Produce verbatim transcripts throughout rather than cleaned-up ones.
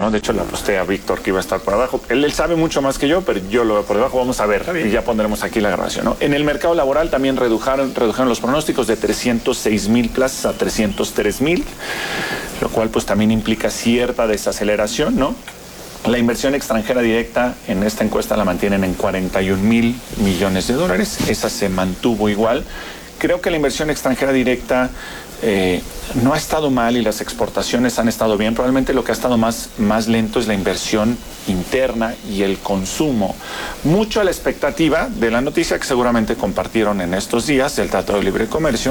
¿no? De hecho, le aposté a Víctor que iba a estar por abajo. Él, él sabe mucho más que yo, pero yo lo veo por debajo. Vamos a ver y ya pondremos aquí la grabación, ¿no? En el mercado laboral también redujeron, redujeron los pronósticos de trescientos seis mil plazas a trescientos tres mil, lo cual pues también implica cierta desaceleración, ¿no? La inversión extranjera directa en esta encuesta la mantienen en cuarenta y un mil millones de dólares. Esa se mantuvo igual. Creo que la inversión extranjera directa eh, no ha estado mal y las exportaciones han estado bien. Probablemente lo que ha estado más, más lento es la inversión interna y el consumo. Mucho a la expectativa de la noticia que seguramente compartieron en estos días del Tratado de Libre Comercio.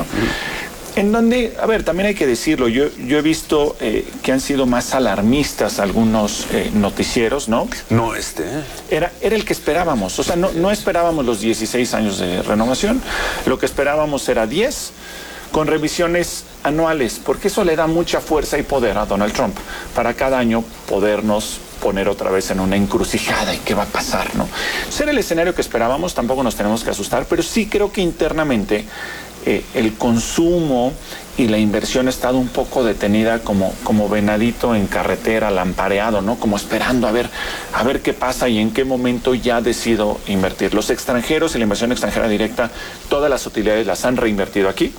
En donde, a ver, también hay que decirlo, yo, yo he visto eh, que han sido más alarmistas algunos eh, noticieros, ¿no? No este, ¿eh? Era, era el que esperábamos, o sea, no, no esperábamos los dieciséis años de renovación, lo que esperábamos era diez, con revisiones anuales, porque eso le da mucha fuerza y poder a Donald Trump, para cada año podernos poner otra vez en una encrucijada y qué va a pasar, ¿no? Ser el escenario que esperábamos, tampoco nos tenemos que asustar, pero sí creo que internamente Eh, el consumo y la inversión ha estado un poco detenida como, como venadito en carretera, lampareado, ¿no? Como esperando a ver, a ver qué pasa y en qué momento ya decido invertir. Los extranjeros y la inversión extranjera directa, todas las utilidades las han reinvertido aquí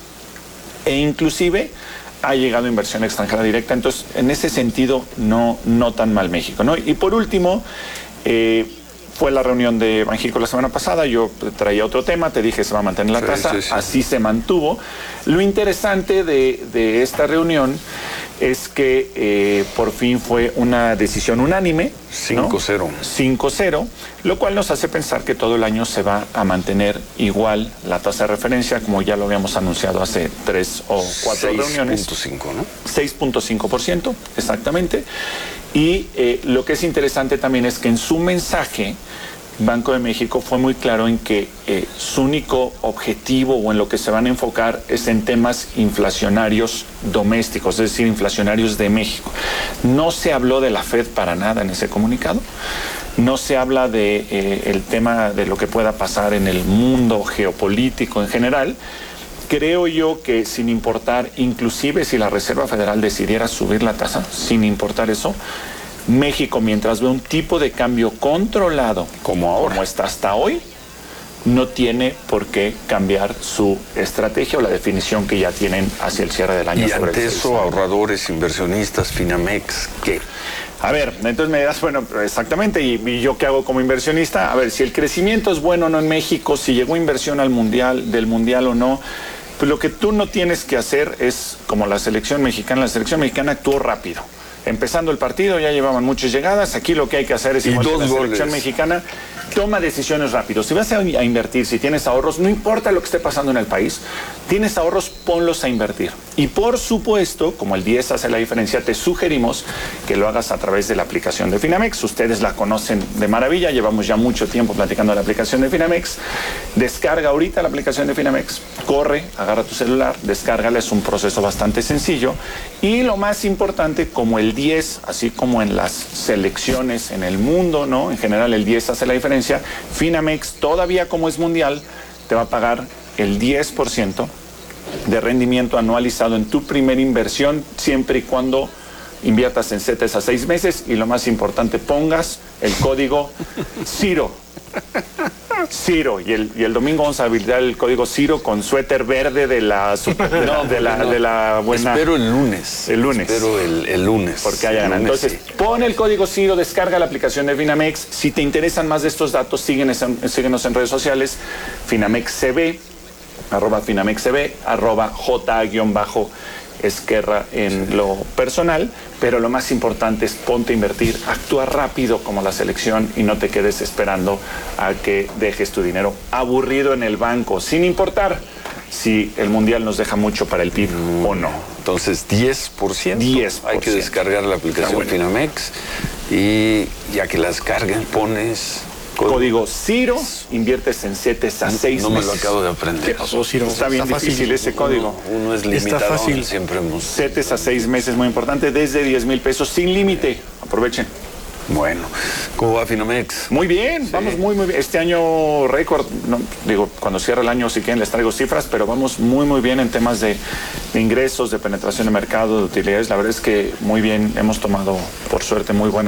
e inclusive ha llegado inversión extranjera directa. Entonces, en ese sentido, no, no tan mal México, ¿no? Y por último, eh, fue la reunión de Banxico la semana pasada, yo traía otro tema, te dije se va a mantener la tasa, sí, sí, sí. Así se mantuvo. Lo interesante de, de esta reunión es que eh, por fin fue una decisión unánime. cinco cero. ¿no? cinco cero, lo cual nos hace pensar que todo el año se va a mantener igual la tasa de referencia, como ya lo habíamos anunciado hace tres o cuatro reuniones. seis punto cinco, ¿no? seis punto cinco por ciento, exactamente. Y eh, lo que es interesante también es que en su mensaje, Banco de México fue muy claro en que eh, su único objetivo o en lo que se van a enfocar es en temas inflacionarios domésticos, es decir, inflacionarios de México. No se habló de la Fed para nada en ese comunicado. No se habla de eh, el tema de lo que pueda pasar en el mundo geopolítico en general. Creo yo que sin importar, inclusive si la Reserva Federal decidiera subir la tasa, sin importar eso, México, mientras ve un tipo de cambio controlado, como ahora, como está hasta hoy, no tiene por qué cambiar su estrategia o la definición que ya tienen hacia el cierre del año. Y ante eso, ahorradores, inversionistas, Finamex, ¿qué? A ver, entonces me dirás, bueno, exactamente, ¿y, y yo qué hago como inversionista? A ver, si el crecimiento es bueno o no en México, si llegó inversión al mundial, del mundial o no, pues lo que tú no tienes que hacer es, como la selección mexicana, la selección mexicana actuó rápido. Empezando el partido ya llevaban muchas llegadas, aquí lo que hay que hacer es, igual que la selección mexicana, toma decisiones rápido. Si vas a, a invertir, si tienes ahorros, no importa lo que esté pasando en el país, tienes ahorros, ponlos a invertir. Y por supuesto, como el diez hace la diferencia, te sugerimos que lo hagas a través de la aplicación de Finamex. Ustedes la conocen de maravilla, llevamos ya mucho tiempo platicando de la aplicación de Finamex. Descarga ahorita la aplicación de Finamex, corre, agarra tu celular, descárgala, es un proceso bastante sencillo. Y lo más importante, como el diez, así como en las selecciones en el mundo, ¿no? En general el diez hace la diferencia, Finamex todavía como es mundial, te va a pagar el diez por ciento de rendimiento anualizado en tu primera inversión, siempre y cuando inviertas en CETES a seis meses y lo más importante, pongas el código CIRO. Ciro, y el, y el domingo vamos a habilitar el código Ciro con suéter verde de la super, de, no, de, la, no. de la buena. Espero el lunes. El lunes. Espero el, el lunes. Porque haya ganado. Entonces, sí. Pon el código Ciro, descarga la aplicación de Finamex. Si te interesan más de estos datos, síguenos en, síguenos en redes sociales. FinamexCB, arroba FinamexCB, arroba J- Esquerra en lo personal, pero lo más importante es ponte a invertir, actúa rápido como la selección y no te quedes esperando a que dejes tu dinero aburrido en el banco, sin importar si el mundial nos deja mucho para el P I B mm, o no. Entonces, diez por ciento. diez por ciento. Hay que descargar la aplicación bueno. Finamex y ya que la descarguen, pones código Ciro, inviertes en CETES a seis no, no meses. No me lo acabo de aprender. ¿Qué pasó, Ciro? Está, Está bien Está difícil fácil. ese código. Uno, uno es limitado. Está fácil. Siempre hemos... CETES a seis meses, muy importante, desde diez mil pesos, sin límite. Aprovechen. Bueno, ¿cómo va Finamex? Muy bien, sí. Vamos muy, muy bien. Este año récord, no, digo, cuando cierre el año, si quieren, les traigo cifras, pero vamos muy, muy bien en temas de, de ingresos, de penetración de mercado, de utilidades. La verdad es que muy bien, hemos tomado, por suerte, muy buenas